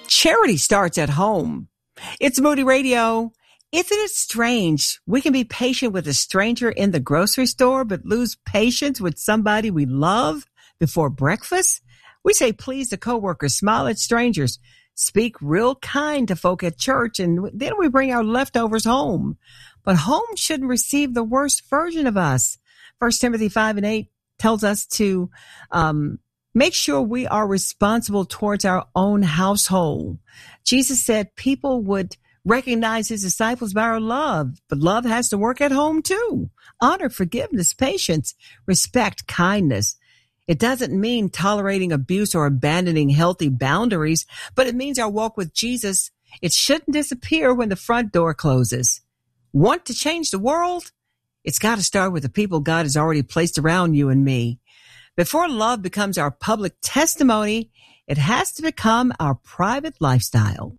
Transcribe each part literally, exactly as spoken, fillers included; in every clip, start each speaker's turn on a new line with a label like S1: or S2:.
S1: Charity starts at home. It's Moody Radio. Isn't it strange? We can be patient with a stranger in the grocery store, but lose patience with somebody we love before breakfast. We say please to coworkers, smile at strangers, speak real kind to folk at church, and then we bring our leftovers home. But home shouldn't receive the worst version of us. First Timothy five and eight tells us to um make sure we are responsible towards our own household. Jesus said people would recognize his disciples by our love, but love has to work at home too. Honor, forgiveness, patience, respect, kindness. It doesn't mean tolerating abuse or abandoning healthy boundaries, but it means our walk with Jesus. It shouldn't disappear when the front door closes. Want to change the world? It's got to start with the people God has already placed around you and me. Before love becomes our public testimony, it has to become our private lifestyle.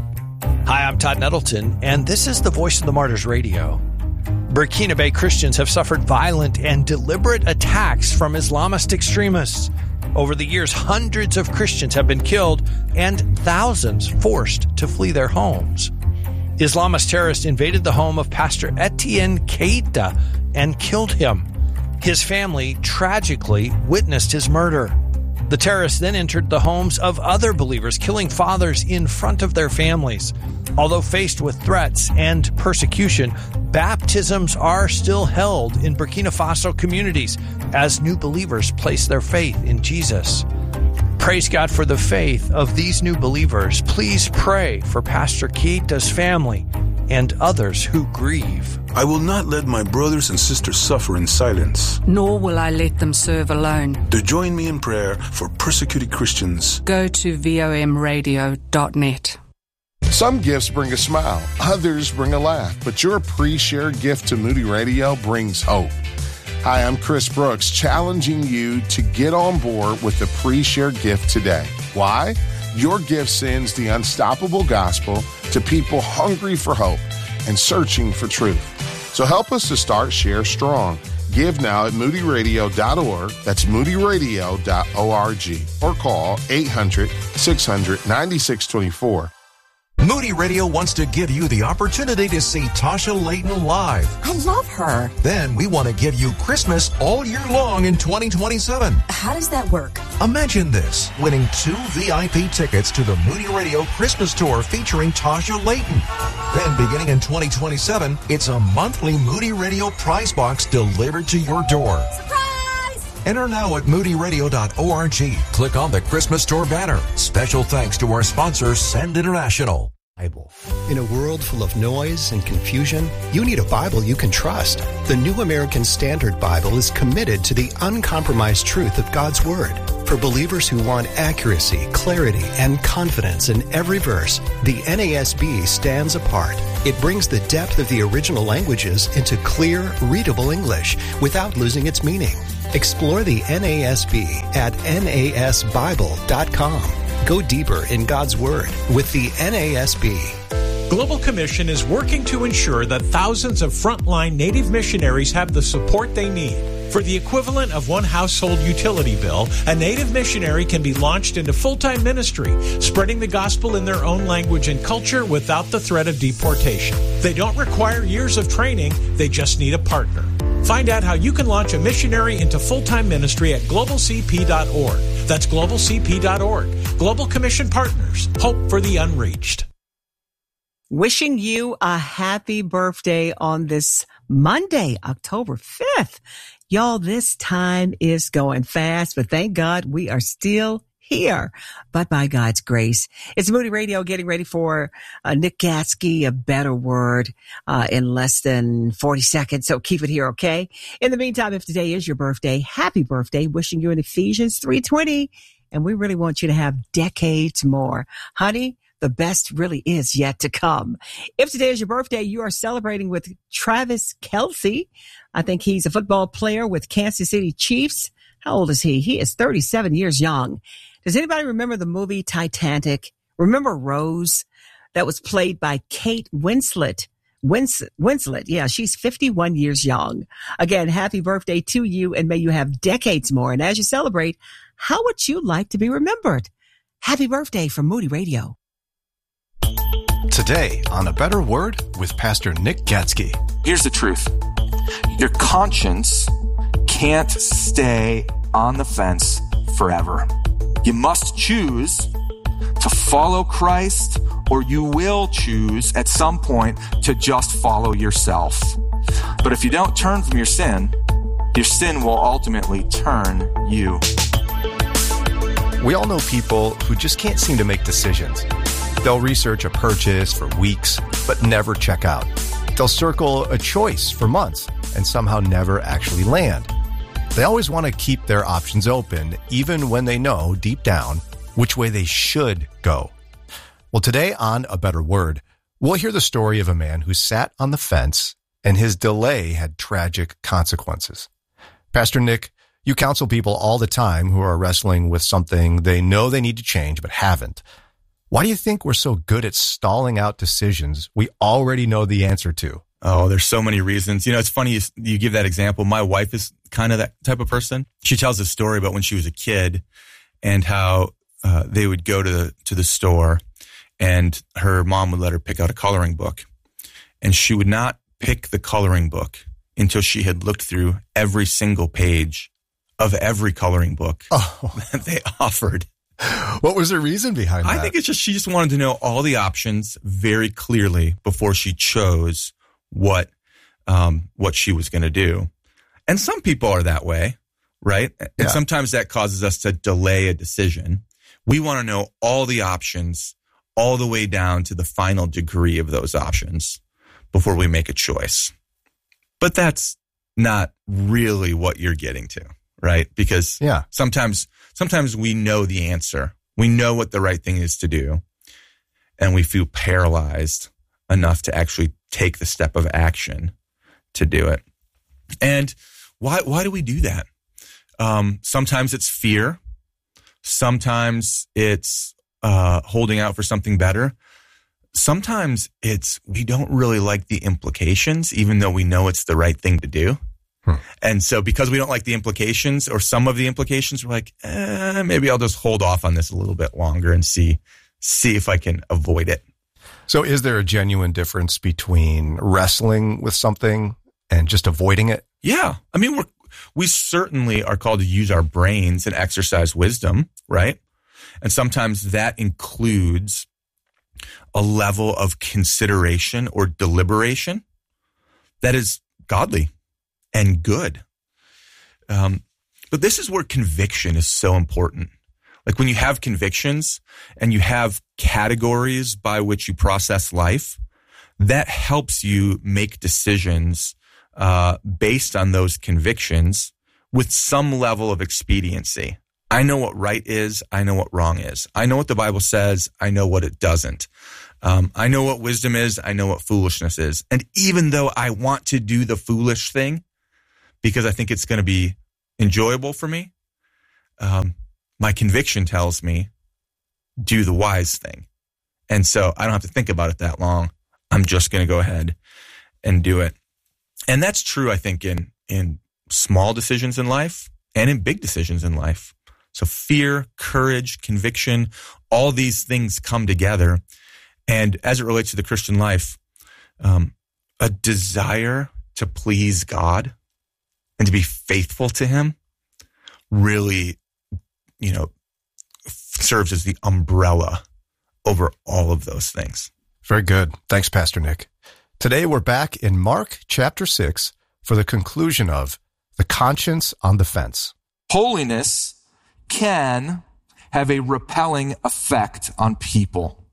S2: Hi, I'm Todd Nettleton, and this is the Voice of the Martyrs Radio. Burkina Faso Christians have suffered violent and deliberate attacks from Islamist extremists. Over the years, hundreds of Christians have been killed and thousands forced to flee their homes. Islamist terrorists invaded the home of Pastor Etienne Keita and killed him. His family tragically witnessed his murder. The terrorists then entered the homes of other believers, killing fathers in front of their families. Although faced with threats and persecution, baptisms are still held in Burkina Faso communities as new believers place their faith in Jesus. Praise God for the faith of these new believers. Please pray for Pastor Keita's family and others who grieve.
S3: I will not let my brothers and sisters suffer in silence.
S4: Nor will I let them serve alone.
S3: To join me in prayer for persecuted Christians,
S4: go to vom radio dot net.
S5: Some gifts bring a smile, others bring a laugh, but your pre-shared gift to Moody Radio brings hope. Hi, I'm Chris Brooks, challenging you to get on board with the pre-shared gift today. Why? Your gift sends the unstoppable gospel to people hungry for hope and searching for truth. So help us to start Share Strong. Give now at moody radio dot org. That's moody radio dot org. Or call eight hundred, six hundred, ninety-six twenty-four.
S6: Moody Radio wants to give you the opportunity to see Tasha Layton live.
S7: I love her.
S6: Then we want to give you Christmas all year long in twenty twenty-seven.
S7: How does that work?
S6: Imagine this, winning two V I P tickets to the Moody Radio Christmas Tour featuring Tasha Layton. Then beginning in twenty twenty-seven, it's a monthly Moody Radio prize box delivered to your door.
S7: Surprise!
S6: Enter now at moody radio dot org. Click on the Christmas Tour banner. Special thanks to our sponsor, Send International.
S8: Bible. In a world full of noise and confusion, you need a Bible you can trust. The New American Standard Bible is committed to the uncompromised truth of God's Word. For believers who want accuracy, clarity, and confidence in every verse, the N A S B stands apart. It brings the depth of the original languages into clear, readable English without losing its meaning. Explore the N A S B at N A S Bible dot com. Go deeper in God's Word with the N A S B.
S9: Global Commission is working to ensure that thousands of frontline Native missionaries have the support they need. For the equivalent of one household utility bill, a Native missionary can be launched into full-time ministry, spreading the gospel in their own language and culture without the threat of deportation. They don't require years of training, they just need a partner. Find out how you can launch a missionary into full-time ministry at global c p dot org. That's global c p dot org. Global Commission Partners. Hope for the unreached.
S1: Wishing you a happy birthday on this Monday, October fifth. Y'all, this time is going fast, but thank God we are still here, but by God's grace. It's Moody Radio getting ready for uh, Nick Gatsky, A Better Word, uh, in less than forty seconds. So keep it here, okay? In the meantime, if today is your birthday, happy birthday. Wishing you an Ephesians three twenty. And we really want you to have decades more. Honey, the best really is yet to come. If today is your birthday, you are celebrating with Travis Kelce. I think he's a football player with Kansas City Chiefs. How old is he? He is thirty-seven years young. Does anybody remember the movie Titanic? Remember Rose? That was played by Kate Winslet. Wins- Winslet, yeah, she's fifty-one years young. Again, happy birthday to you, and may you have decades more. And as you celebrate, how would you like to be remembered? Happy birthday from Moody Radio.
S8: Today on A Better Word with Pastor Nick Gatsky.
S10: Here's the truth. Your conscience can't stay on the fence forever. You must choose to follow Christ, or you will choose at some point to just follow yourself. But if you don't turn from your sin, your sin will ultimately turn you.
S8: We all know people who just can't seem to make decisions. They'll research a purchase for weeks, but never check out. They'll circle a choice for months and somehow never actually land. They always want to keep their options open, even when they know deep down which way they should go. Well, today on A Better Word, we'll hear the story of a man who sat on the fence and his delay had tragic consequences. Pastor Nick, you counsel people all the time who are wrestling with something they know they need to change but haven't. Why do you think we're so good at stalling out decisions we already know the answer to?
S11: Oh, there's so many reasons. You know, it's funny you, you give that example. My wife is kind of that type of person. She tells a story about when she was a kid and how uh, they would go to the, to the store and her mom would let her pick out a coloring book. And she would not pick the coloring book until she had looked through every single page of every coloring book oh. that they offered.
S8: What was the reason behind that?
S11: I think it's just she just wanted to know all the options very clearly before she chose what um, what she was going to do. And some people are that way, right? And
S8: yeah.
S11: sometimes that causes us to delay a decision. We want to know all the options all the way down to the final degree of those options before we make a choice. But that's not really what you're getting to, right? Because
S8: yeah.
S11: sometimes sometimes we know the answer. We know what the right thing is to do, and we feel paralyzed enough to actually take the step of action to do it. And why why do we do that? Um, sometimes it's fear. Sometimes it's uh, holding out for something better. Sometimes it's we don't really like the implications, even though we know it's the right thing to do. Hmm. And so because we don't like the implications or some of the implications, we're like, eh, maybe I'll just hold off on this a little bit longer and see see if I can avoid it.
S8: So is there a genuine difference between wrestling with something and just avoiding it?
S11: Yeah. I mean, we're, we certainly are called to use our brains and exercise wisdom, right? And sometimes that includes a level of consideration or deliberation that is godly and good. Um, but this is where conviction is so important. Like when you have convictions and you have categories by which you process life, that helps you make decisions uh, based on those convictions with some level of expediency. I know what right is. I know what wrong is. I know what the Bible says. I know what it doesn't. Um, I know what wisdom is. I know what foolishness is. And even though I want to do the foolish thing because I think it's going to be enjoyable for me, um, my conviction tells me do the wise thing. And so I don't have to think about it that long. I'm just going to go ahead and do it. And that's true, I think, in, in small decisions in life and in big decisions in life. So fear, courage, conviction, all these things come together. And as it relates to the Christian life, um, a desire to please God and to be faithful to Him really, you know, serves as the umbrella over all of those things.
S8: Very good. Thanks, Pastor Nick. Today we're back in Mark chapter six for the conclusion of The Conscience on the Fence.
S10: Holiness can have a repelling effect on people.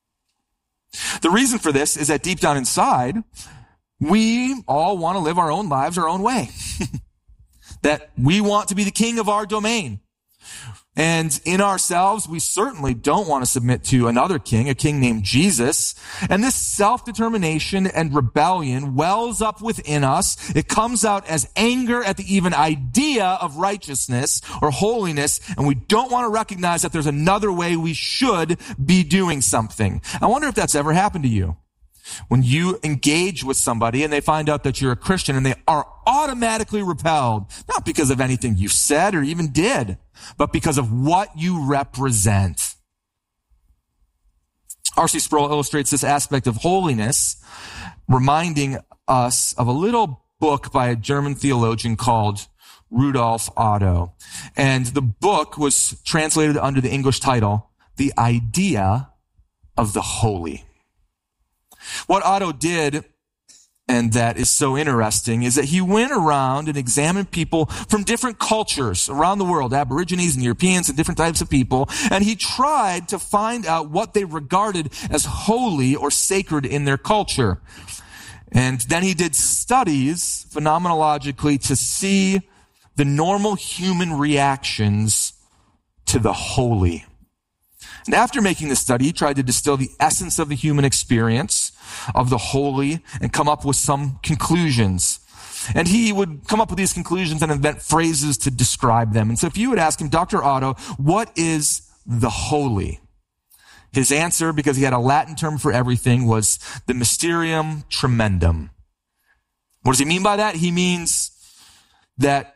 S10: The reason for this is that deep down inside, we all want to live our own lives our own way. That we want to be the king of our domain. And in ourselves, we certainly don't want to submit to another king, a king named Jesus. And this self-determination and rebellion wells up within us. It comes out as anger at the even idea of righteousness or holiness. And we don't want to recognize that there's another way we should be doing something. I wonder if that's ever happened to you. When you engage with somebody and they find out that you're a Christian and they are automatically repelled, not because of anything you've said or even did, but because of what you represent. R C Sproul illustrates this aspect of holiness, reminding us of a little book by a German theologian called Rudolf Otto. And the book was translated under the English title, The Idea of the Holy. What Otto did, and that is so interesting, is that he went around and examined people from different cultures around the world, Aborigines and Europeans and different types of people, and he tried to find out what they regarded as holy or sacred in their culture. And then he did studies phenomenologically to see the normal human reactions to the holy. And after making this study, he tried to distill the essence of the human experience of the holy and come up with some conclusions. And he would come up with these conclusions and invent phrases to describe them. And so if you would ask him, Doctor Otto, what is the holy? His answer, because he had a Latin term for everything, was the mysterium tremendum. What does he mean by that? He means that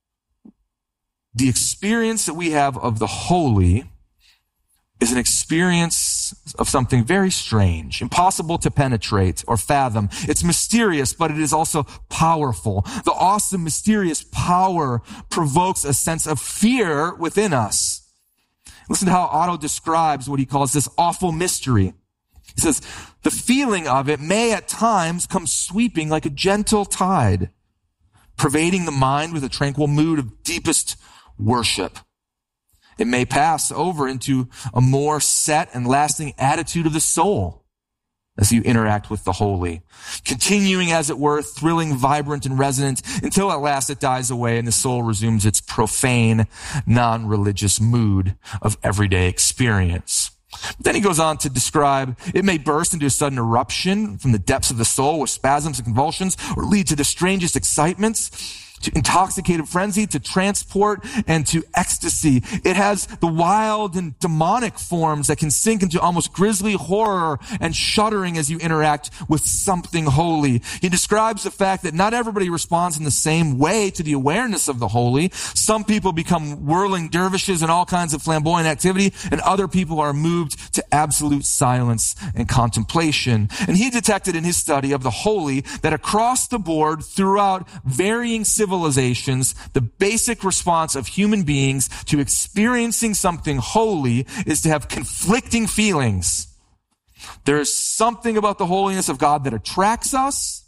S10: the experience that we have of the holy is an experience of something very strange, impossible to penetrate or fathom. It's mysterious, but it is also powerful. The awesome, mysterious power provokes a sense of fear within us. Listen to how Otto describes what he calls this awful mystery. He says, the feeling of it may at times come sweeping like a gentle tide, pervading the mind with a tranquil mood of deepest worship. It may pass over into a more set and lasting attitude of the soul as you interact with the holy, continuing, as it were, thrilling, vibrant, and resonant until at last it dies away and the soul resumes its profane, non-religious mood of everyday experience. But then he goes on to describe, it may burst into a sudden eruption from the depths of the soul with spasms and convulsions, or lead to the strangest excitements, to intoxicated frenzy, to transport, and to ecstasy. It has the wild and demonic forms that can sink into almost grisly horror and shuddering as you interact with something holy. He describes the fact that not everybody responds in the same way to the awareness of the holy. Some people become whirling dervishes and all kinds of flamboyant activity, and other people are moved to absolute silence and contemplation. And he detected in his study of the holy that across the board, throughout varying civilizations, the basic response of human beings to experiencing something holy is to have conflicting feelings. There is something about the holiness of God that attracts us,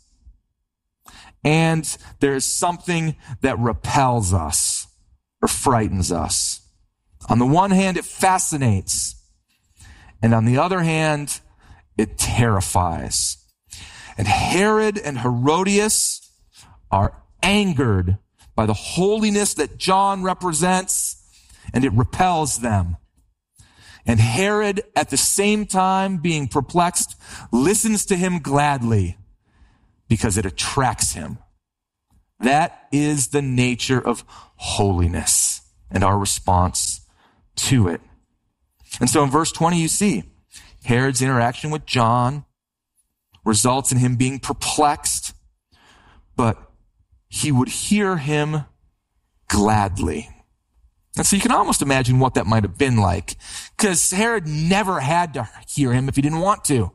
S10: and there is something that repels us or frightens us. On the one hand, it fascinates, and on the other hand, it terrifies. And Herod and Herodias are angered by the holiness that John represents, and it repels them. And Herod, at the same time being perplexed, listens to him gladly because it attracts him. That is the nature of holiness and our response to it. And so in verse twenty, you see Herod's interaction with John results in him being perplexed, but he would hear him gladly. And so you can almost imagine what that might have been like, because Herod never had to hear him if he didn't want to. You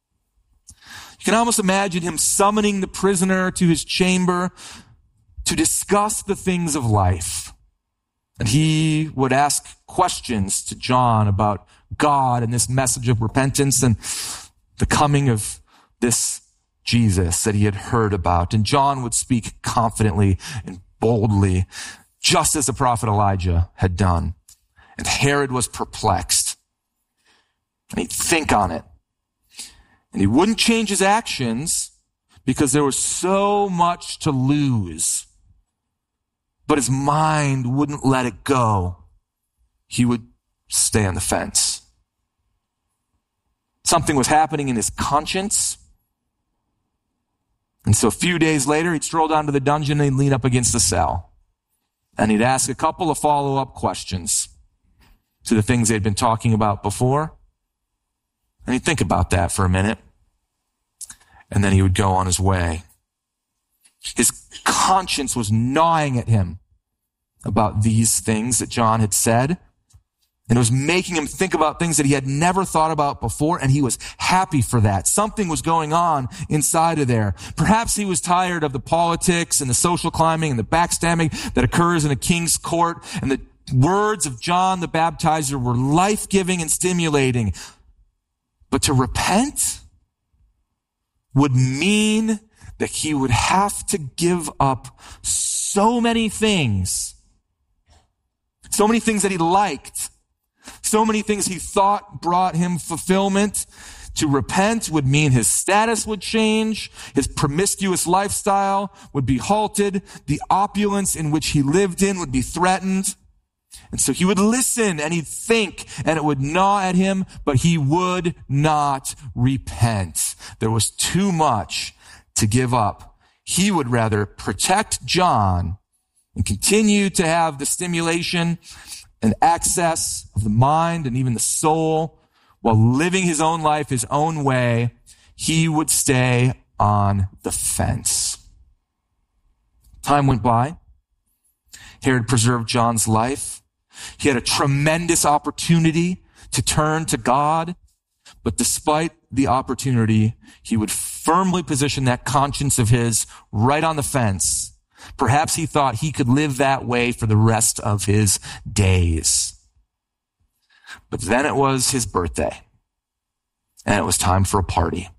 S10: can almost imagine him summoning the prisoner to his chamber to discuss the things of life. And he would ask questions to John about God and this message of repentance and the coming of this Jesus that he had heard about. And John would speak confidently and boldly, just as the prophet Elijah had done. And Herod was perplexed. And he'd think on it. And he wouldn't change his actions because there was so much to lose. But his mind wouldn't let it go. He would stay on the fence. Something was happening in his conscience. And so a few days later, he'd stroll down to the dungeon and he'd lean up against the cell. And he'd ask a couple of follow-up questions to the things they'd been talking about before. And he'd think about that for a minute. And then he would go on his way. His conscience was gnawing at him about these things that John had said. And it was making him think about things that he had never thought about before, and he was happy for that. Something was going on inside of there. Perhaps he was tired of the politics and the social climbing and the backstabbing that occurs in a king's court, and the words of John the Baptizer were life-giving and stimulating. But to repent would mean that he would have to give up so many things. So many things that he liked. So many things he thought brought him fulfillment. To repent would mean his status would change, his promiscuous lifestyle would be halted, the opulence in which he lived in would be threatened. And so he would listen and he'd think and it would gnaw at him, but he would not repent. There was too much to give up. He would rather protect John and continue to have the stimulation and access of the mind and even the soul while living his own life his own way. He would stay on the fence. Time went by. Herod preserved John's life. He had a tremendous opportunity to turn to God, but despite the opportunity, he would firmly position that conscience of his right on the fence. Perhaps he thought he could live that way for the rest of his days. But then it was his birthday, and it was time for a party.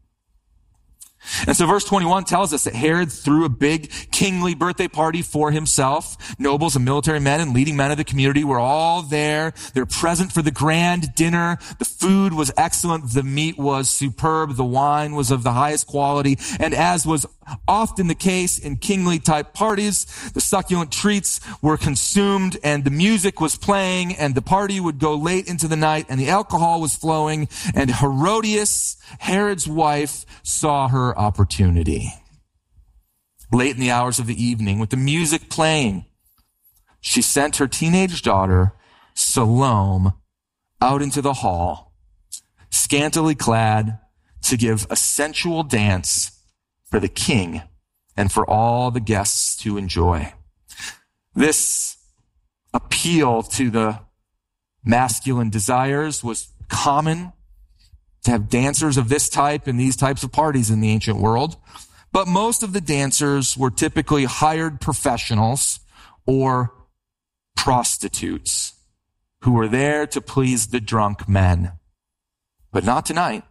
S10: And so verse twenty-one tells us that Herod threw a big kingly birthday party for himself. Nobles and military men and leading men of the community were all there. They were present for the grand dinner. The food was excellent. The meat was superb. The wine was of the highest quality. And as was often the case in kingly type parties, the succulent treats were consumed and the music was playing and the party would go late into the night and the alcohol was flowing, and Herodias, Herod's wife, saw her opportunity. Late in the hours of the evening, with the music playing, she sent her teenage daughter, Salome, out into the hall, scantily clad, to give a sensual dance for the king and for all the guests to enjoy. This appeal to the masculine desires was common, to have dancers of this type in these types of parties in the ancient world. But most of the dancers were typically hired professionals or prostitutes who were there to please the drunk men. But not tonight.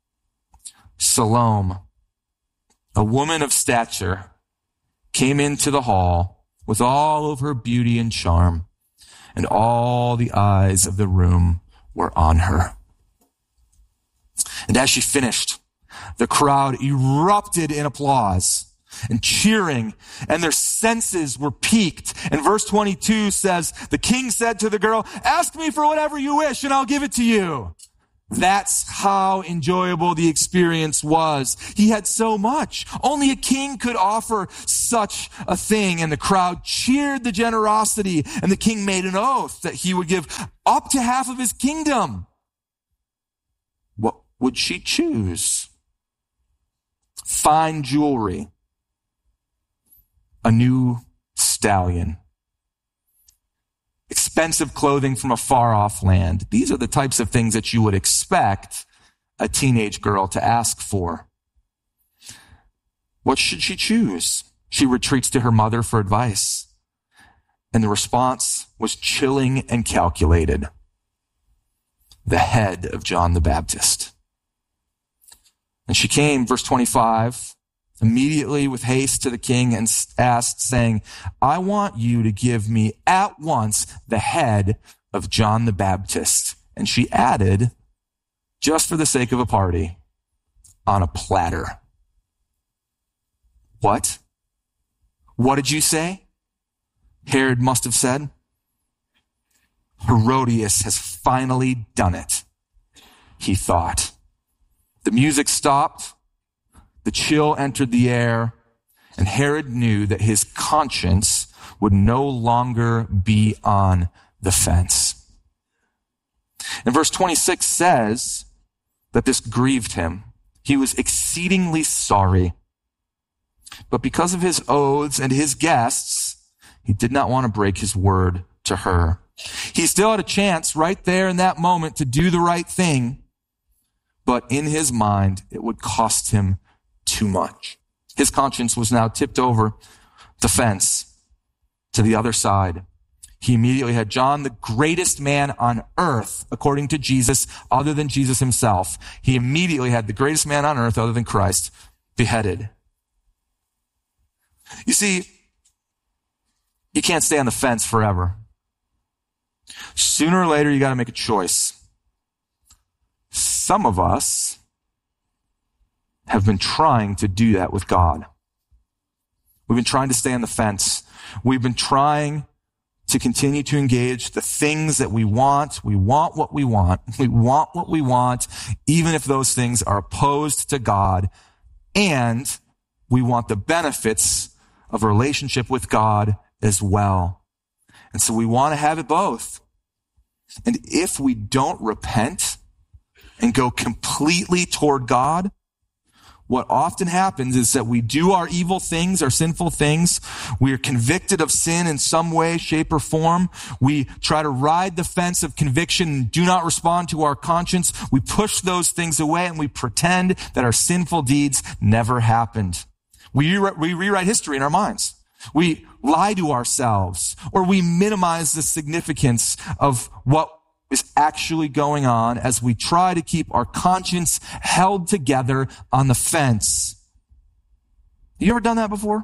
S10: Salome, a woman of stature, came into the hall with all of her beauty and charm, and all the eyes of the room were on her. And as she finished, the crowd erupted in applause and cheering, and their senses were piqued. And verse twenty-two says, the king said to the girl, "Ask me for whatever you wish, and I'll give it to you." That's how enjoyable the experience was. He had so much. Only a king could offer such a thing. And the crowd cheered the generosity. And the king made an oath that he would give up to half of his kingdom. What would she choose? Fine jewelry, a new stallion, expensive clothing from a far-off land. These are the types of things that you would expect a teenage girl to ask for. What should she choose? She retreats to her mother for advice. And the response was chilling and calculated. The head of John the Baptist. And she came, verse twenty-five, immediately with haste to the king and asked, saying, "I want you to give me at once the head of John the Baptist." And she added, just for the sake of a party, on a platter. What? What did you say? Herod must have said. Herodias has finally done it, he thought. The music stopped. The chill entered the air, and Herod knew that his conscience would no longer be on the fence. And verse twenty-six says that this grieved him. He was exceedingly sorry. But because of his oaths and his guests, he did not want to break his word to her. He still had a chance right there in that moment to do the right thing, but in his mind, it would cost him too much. His conscience was now tipped over the fence to the other side. He immediately had John, the greatest man on earth, according to Jesus, other than Jesus himself. He immediately had the greatest man on earth, other than Christ, beheaded. You see, you can't stay on the fence forever. Sooner or later, you got to make a choice. Some of us have been trying to do that with God. We've been trying to stay on the fence. We've been trying to continue to engage the things that we want. We want what we want. We want what we want, even if those things are opposed to God. And we want the benefits of a relationship with God as well. And so we want to have it both. And if we don't repent and go completely toward God, what often happens is that we do our evil things, our sinful things. We are convicted of sin in some way, shape, or form. We try to ride the fence of conviction and do not respond to our conscience. We push those things away and we pretend that our sinful deeds never happened. We, re- we rewrite history in our minds. We lie to ourselves, or we minimize the significance of what is actually going on as we try to keep our conscience held together on the fence. You ever done that before?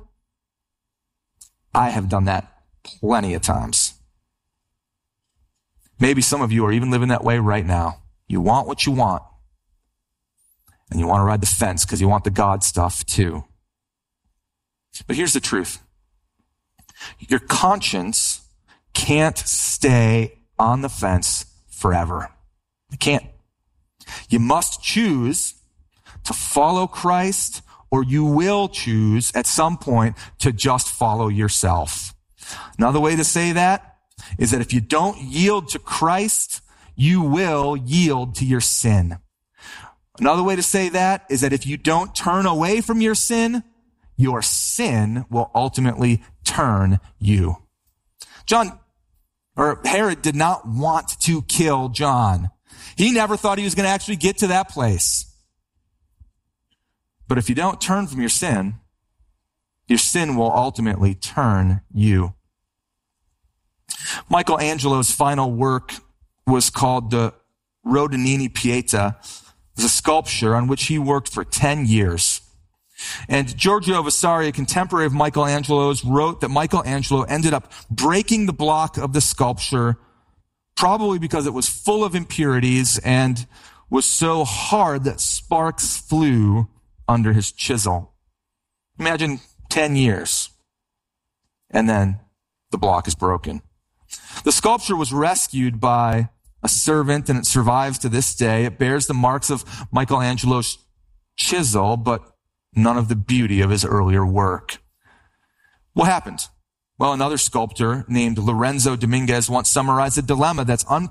S10: I have done that plenty of times. Maybe some of you are even living that way right now. You want what you want, and you want to ride the fence because you want the God stuff too. But here's the truth. Your conscience can't stay on the fence forever. It can't. You must choose to follow Christ, or you will choose at some point to just follow yourself. Another way to say that is that if you don't yield to Christ, you will yield to your sin. Another way to say that is that if you don't turn away from your sin, your sin will ultimately turn you. John, or Herod did not want to kill John. He never thought he was going to actually get to that place. But if you don't turn from your sin, your sin will ultimately turn you. Michelangelo's final work was called the Rodinini Pieta. It was a sculpture on which he worked for ten years. And Giorgio Vasari, a contemporary of Michelangelo's, wrote that Michelangelo ended up breaking the block of the sculpture, probably because it was full of impurities and was so hard that sparks flew under his chisel. Imagine ten years, and then the block is broken. The sculpture was rescued by a servant, and it survives to this day. It bears the marks of Michelangelo's chisel, but none of the beauty of his earlier work. What happened? Well, another sculptor named Lorenzo Dominguez once summarized a dilemma that's unprecedented